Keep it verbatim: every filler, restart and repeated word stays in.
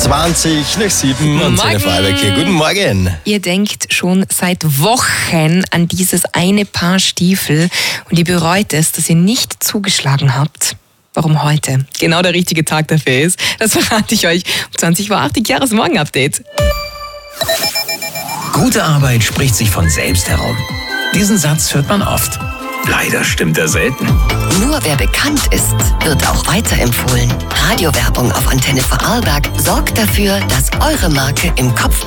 zwanzig nach sieben und Morgen. Vorarlberg hier. Guten Morgen. Ihr denkt schon seit Wochen an dieses eine Paar Stiefel und ihr bereut es, dass ihr nicht zugeschlagen habt. Warum heute genau der richtige Tag dafür ist, das verrate ich euch um zwanzig Uhr acht, Jahresmorgen-Update. Gute Arbeit spricht sich von selbst herum. Diesen Satz hört man oft. Leider stimmt er selten. Nur wer bekannt ist, wird auch weiterempfohlen. Radiowerbung auf Antenne Vorarlberg sorgt dafür, dass eure Marke im Kopf